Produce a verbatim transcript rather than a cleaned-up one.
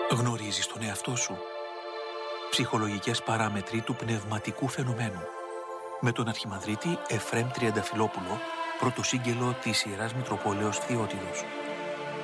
Γνωρίζεις τον εαυτό σου? Ψυχολογικές παράμετροι του πνευματικού φαινομένου. Με τον Αρχιμανδρίτη Εφραίμ Τριανταφυλόπουλο, πρωτοσύγγελο της Ιεράς Μητροπόλεως Θεότιδος.